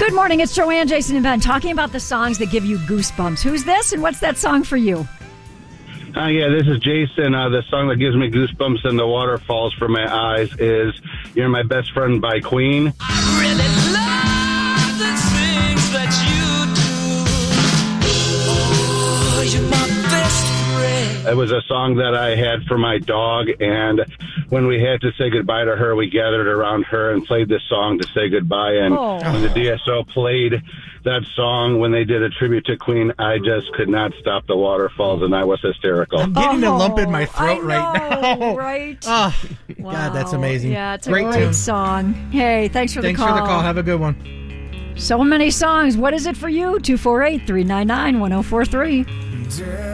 Good morning. It's Joanne, Jason, and Ben talking about the songs that give you goosebumps. Who's this, and what's that song for you? Yeah, this is Jason. The song that gives me goosebumps and the water falls from my eyes is You're My Best Friend by Queen. I really love the things that you do. Oh, you're my best friend. It was a song that I had for my dog, and when we had to say goodbye to her, we gathered around her and played this song to say goodbye. And when the DSO played that song, when they did a tribute to Queen, I just could not stop the waterfalls, and I was hysterical. I'm getting a lump in my throat right now. Right? Oh, Wow. God, that's amazing. Yeah, it's a great great tune. song. Hey, thanks for the call. Thanks for the call. Have a good one. So many songs. What is it for you? 248-399-1043.